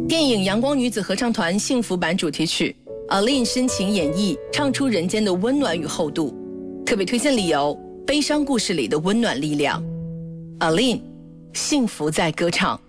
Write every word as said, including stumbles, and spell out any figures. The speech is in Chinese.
电影《阳光女子合唱团》幸福版主题曲 Aline 深情演绎，唱出人间的温暖与厚度。特别推荐理由：悲伤故事里的温暖力量。Aline， 幸福在歌唱。